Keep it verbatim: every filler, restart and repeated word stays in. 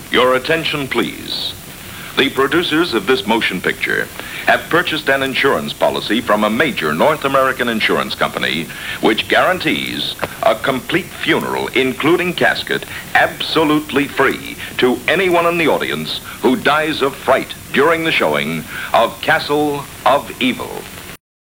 Your attention, please. The producers of this motion picture have purchased an insurance policy from a major North American insurance company which guarantees a complete funeral, including casket, absolutely free to anyone in the audience who dies of fright during the showing of Castle of Evil.